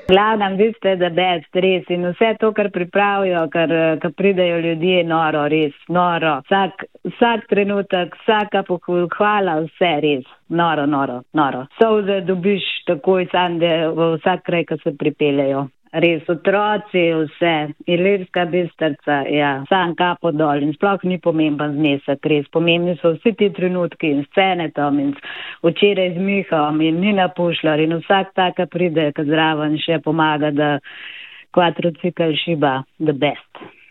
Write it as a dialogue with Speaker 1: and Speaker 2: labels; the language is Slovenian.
Speaker 1: Glavnem, vi ste the best, res. In vse to, kar pripravijo, kar pridejo ljudje, noro, res, noro. Vsak trenutek, vsaka pohvala, vse res. Noro, noro, noro. Solze dobiš takoj sande v vsak kraj, ko se pripeljejo. Res, otroci, vse. Ilirska Bistrica, ja, sam kapo dol. In sploh ni pomemben znesek, res. Pomembni so vsi ti trenutki in scene tam in včeraj z Mihom in Nina Pušlar in vsak taka pride, ki zraven še pomaga, da kvadrocikl šiba the best.